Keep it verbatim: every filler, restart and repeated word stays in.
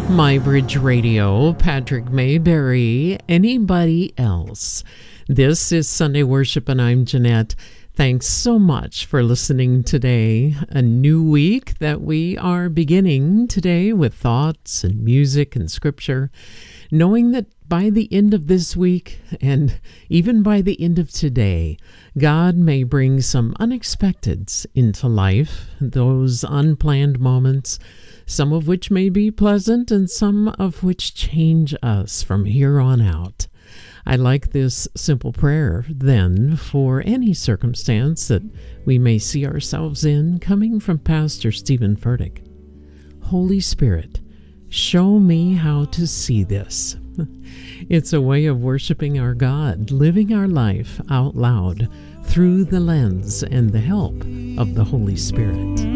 My Bridge Radio, Patrick Mayberry, anybody else? This is Sunday Worship, and I'm Jeanette. Thanks so much for listening today. A new week that we are beginning today with thoughts and music and scripture, knowing that by the end of this week, and even by the end of today, God may bring some unexpecteds into life, those unplanned moments, some of which may be pleasant and some of which change us from here on out. I like this simple prayer, then, for any circumstance that we may see ourselves in, coming from Pastor Stephen Furtick. Holy Spirit, show me how to see this. It's a way of worshiping our God, living our life out loud through the lens and the help of the Holy Spirit.